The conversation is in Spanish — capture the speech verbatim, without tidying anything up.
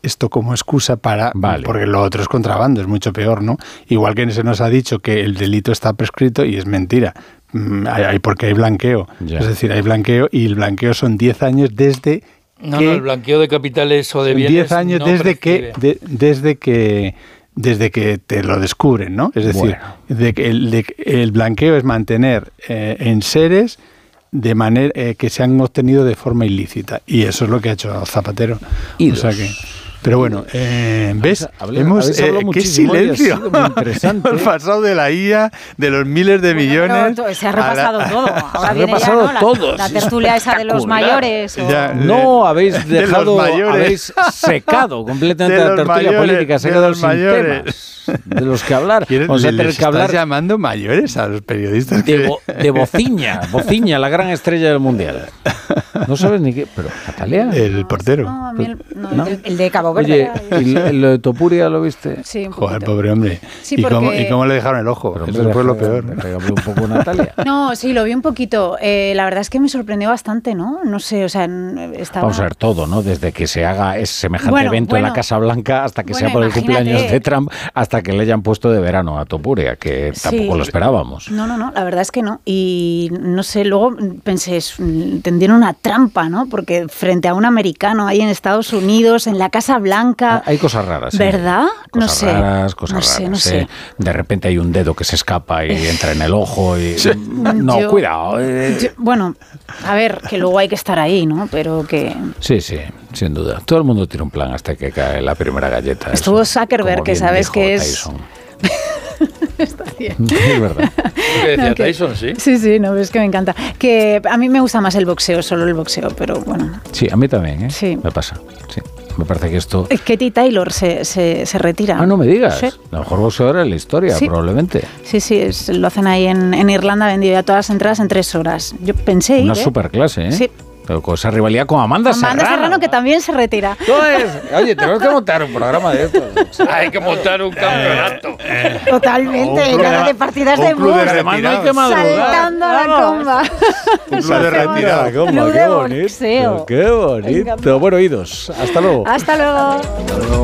esto como excusa para... Vale. Porque lo otro es contrabando, es mucho peor, ¿no? Igual que se nos ha dicho que el delito está prescrito y es mentira. Hay, hay, porque hay blanqueo. Ya. Es decir, hay blanqueo y el blanqueo son diez años desde No, que... no, el blanqueo de capitales o de bienes diez años no desde prescribe. que... De, desde que... desde que te lo descubren, ¿no? Es decir, Bueno. de que el, de, el blanqueo es mantener eh, enseres de manera eh, que se han obtenido de forma ilícita. Y eso es lo que ha hecho Zapatero. Y o sea que... Pero bueno, eh, ¿ves? Habéis- Hemos, habéis eh, hablado ¡qué muchísimo y ha silencio! sido muy interesante. Hemos pasado de la I A, de los miles de Bueno, millones... pero se ha a repasado la- todo. Se Ahora ha viene repasado ya, ¿no? todo, La, la sí, tertulia esa de los espectacular. mayores. O... Ya, No, habéis de los dejado, mayores. habéis secado completamente De la los tertulia mayores, política, se ha de quedado los sin mayores. temas de los que hablar. ¿Quieres- Vamos a les tener que hablar estás llamando mayores a los periodistas? de, que- Bo- de Bociña, Bociña, la gran estrella del Mundial. No sabes ni qué, pero Natalia. El portero. No, a mí el, no, ¿No? El, el de Cabo Verde. Oye, era- ¿y lo- lo de Topuria lo viste? Sí, un Joder, poquito. pobre hombre. Sí, ¿Y, cómo, porque- ¿Y cómo le dejaron el ojo? Pero, Eso hombre, fue lo deja- peor. déjame un poco, Natalia. No, sí, lo vi un poquito. Eh, la verdad es que me sorprendió bastante, ¿no? No sé, o sea, n- estaba... Vamos a ver todo, ¿no? Desde que se haga ese semejante Bueno, evento en bueno. la Casa Blanca hasta que Bueno, sea por el imagínate. cumpleaños de Trump, hasta que le hayan puesto de verano a Topuria, que Sí. tampoco lo esperábamos. No, no, no, la verdad es que no. Y no sé, luego pensé, es- tendieron una trampa, ¿no? Porque frente a un americano ahí en Estados Unidos, en la Casa Blanca... Hay cosas raras. ¿eh? ¿Verdad? Cosas No sé. raras, cosas No sé, raras. no sé. ¿eh? De repente hay un dedo que se escapa y entra en el ojo. Y... No, Yo- cuidado. eh. Yo- bueno, a ver, que luego hay que estar ahí, ¿no? Pero que... Sí, sí, sin duda. Todo el mundo tiene un plan hasta que cae la primera galleta. Estuvo eso, Zuckerberg, como que bien sabes dijo que es- Tyson. Está bien. Es verdad. ¿Qué decía No, que- Tyson, sí? Sí, sí, no, es que me encanta. Que a mí me gusta más el boxeo, solo el boxeo, pero bueno. Sí, a mí también, ¿eh? Sí. Me pasa. Sí. Me parece que esto... Katie Taylor se, se, se retira. Ah, no me digas. Sí, La mejor boxeadora de la historia, Sí. probablemente. sí, sí, es- lo hacen ahí en, en Irlanda, vendido ya todas las entradas en tres horas. Yo pensé ir, Una ¿eh? superclase, ¿eh? Sí. Pero con esa rivalidad con Amanda, Amanda Serrano. Serrano, que también se retira. Entonces, oye, tenemos que montar un programa de estos. Hay que montar un campeonato. Totalmente, Un club gana de- de partidas un de club de box. Además, no hay que retirados. madrugar. Saltando a la Vamos. comba. Un club de retirados. Comba, Club qué de bonito. boxeo. Qué bonito. Bueno, oídos. Hasta luego. Hasta luego. Hasta luego.